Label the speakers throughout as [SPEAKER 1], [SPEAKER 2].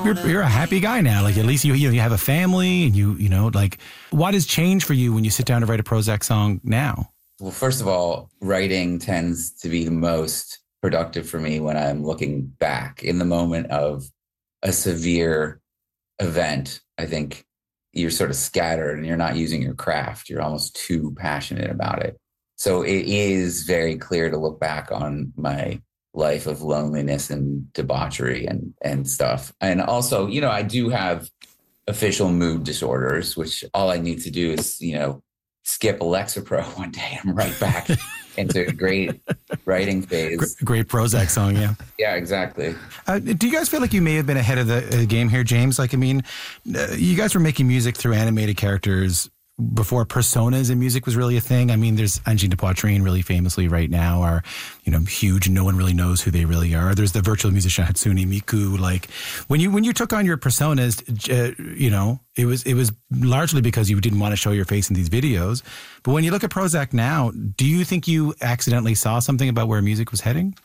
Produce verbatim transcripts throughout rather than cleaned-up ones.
[SPEAKER 1] you're, you're a happy guy now. Like at least you you, know, you have a family and you you know like what has changed for you when you sit down to write a Prozac song now?
[SPEAKER 2] Well, first of all, writing tends to be the most productive for me when I'm looking back in the moment of a severe event. I think you're sort of scattered and you're not using your craft. You're almost too passionate about it. So it is very clear to look back on my life of loneliness and debauchery and, and stuff. And also, you know, I do have official mood disorders, which all I need to do is, you know, skip Alexapro one day. I'm right back into a great writing phase.
[SPEAKER 1] Great Prozac song, yeah.
[SPEAKER 2] Yeah, exactly.
[SPEAKER 1] Uh, do you guys feel like you may have been ahead of the uh, game here, James? Like, I mean, uh, you guys were making music through animated characters before personas in music was really a thing. I mean, there's Anjing de Poitrine really famously right now are, you know, huge and no one really knows who they really are. There's the virtual musician Hatsune Miku. Like when you when you took on your personas, uh, you know, it was it was largely because you didn't want to show your face in these videos. But when you look at Prozac now, do you think you accidentally saw something about where music was heading?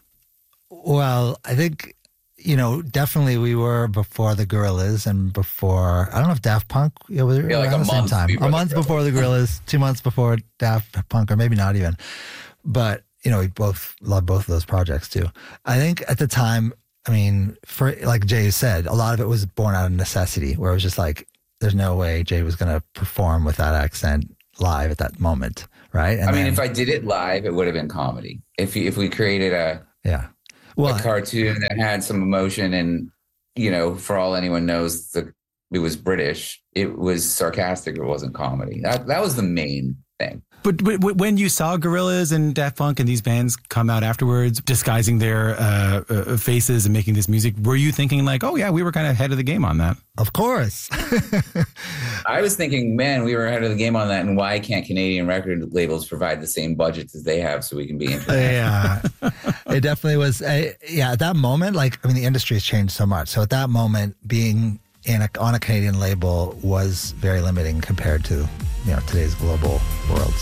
[SPEAKER 3] Well, I think, you know, definitely we were before the Gorillaz and before, I don't know if Daft Punk, yeah, we were
[SPEAKER 2] yeah, like
[SPEAKER 3] around
[SPEAKER 2] a
[SPEAKER 3] the same
[SPEAKER 2] month
[SPEAKER 3] time. A month
[SPEAKER 2] the
[SPEAKER 3] before the Gorillaz, two months before Daft Punk, or maybe not even. But, you know, we both love both of those projects too. I think at the time, I mean, for like Jay said, a lot of it was born out of necessity, where it was just like, there's no way Jay was going to perform with that accent live at that moment, right? And
[SPEAKER 2] I mean,
[SPEAKER 3] then,
[SPEAKER 2] if I did it live, it would have been comedy. If if we created a
[SPEAKER 3] yeah. Well,
[SPEAKER 2] a cartoon that had some emotion and, you know, for all anyone knows, the, it was British, it was sarcastic, it wasn't comedy. That that was the main thing.
[SPEAKER 1] But, but when you saw Gorillaz and Daft Punk and these bands come out afterwards, disguising their uh, uh, faces and making this music, were you thinking like, oh yeah, we were kind of ahead of the game on that?
[SPEAKER 3] Of course.
[SPEAKER 2] I was thinking, man, we were ahead of the game on that. And why can't Canadian record labels provide the same budgets as they have so we can be international?
[SPEAKER 3] Yeah, it definitely was. Uh, yeah, at that moment, like, I mean, the industry has changed so much. So at that moment, being in a, on a Canadian label was very limiting compared to, you know, today's global world.